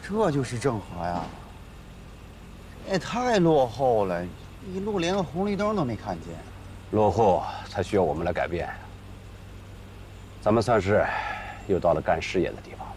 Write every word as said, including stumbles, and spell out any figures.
这就是郑和呀！也太落后了，一路连个红绿灯都没看见。 落后才需要我们来改变呀。咱们算是又到了干事业的地方了。